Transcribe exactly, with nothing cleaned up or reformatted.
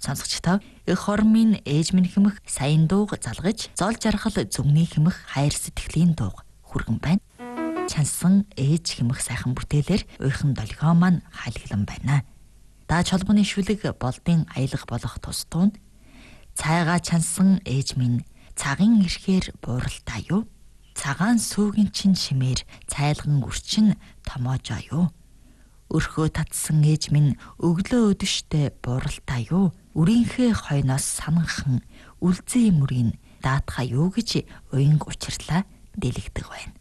Сонсогчдоо эх хормын ээж минь хэмэх сайн дууг залгаж, зол жаргал зүгний хэмэх хайр сэтгэлийн дууг хүргэн байна. Чансан ээж хэмэх сайхан бүтээлээр уйрхан долгио маань хайлглан байна. Дааж холбооны шүлэг болдын аялга болох тус туунд цайгаа чансан ээж минь цагийн эрхээр бууралтай юу? Цагаан сүүгийн чин шимээр цайлган үрчин томоожоо юу? Өрхөө татсан ээж минь өглөө өдөштэй бууралтай юу? Үрийнхээ хойноос сананхан үлзий мөрийн даатха юу гэж уянг учирлаа дэлгдэг байна.